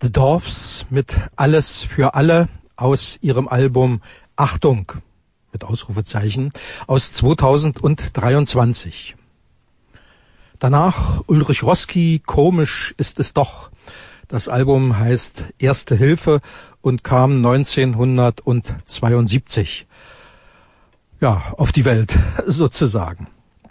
The Doors mit Alles für alle aus ihrem Album Achtung mit Ausrufezeichen aus 2023. Danach Ulrich Roski, Komisch ist es doch. Das Album heißt Erste Hilfe und kam 1972 auf die Welt sozusagen.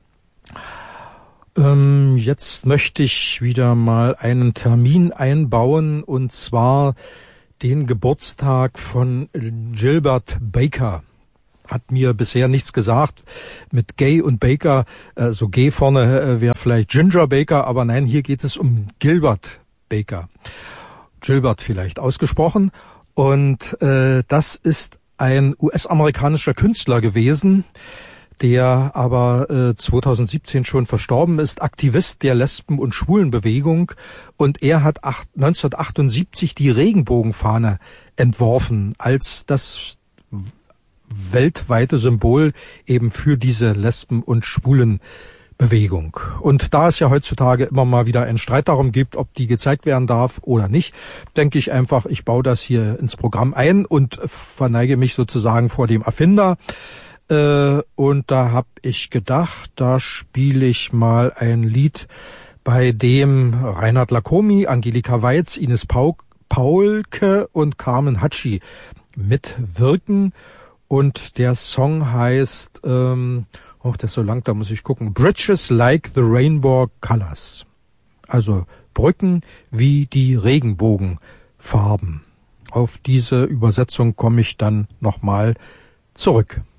Jetzt möchte ich wieder mal einen Termin einbauen, und zwar den Geburtstag von Gilbert Baker. Hat mir bisher nichts gesagt. Mit Gay und Baker, so G vorne wäre vielleicht Ginger Baker, aber nein, hier geht es um Gilbert Baker. Gilbert vielleicht ausgesprochen. Und das ist ein US-amerikanischer Künstler gewesen, der aber 2017 schon verstorben ist, Aktivist der Lesben- und Schwulenbewegung, und er hat 1978 die Regenbogenfahne entworfen als das weltweite Symbol eben für diese Lesben- und Schwulenbewegung. Und da es ja heutzutage immer mal wieder einen Streit darum gibt, ob die gezeigt werden darf oder nicht, denke ich einfach, ich baue das hier ins Programm ein und verneige mich sozusagen vor dem Erfinder. Und da habe ich gedacht, da spiele ich mal ein Lied, bei dem Reinhard Lacomi, Angelika Weiz, Ines Paulke und Carmen Hatschi mitwirken. Und der Song heißt, der ist so lang, da muss ich gucken, Bridges Like the Rainbow Colors. Also Brücken wie die Regenbogenfarben. Auf diese Übersetzung komme ich dann nochmal zurück.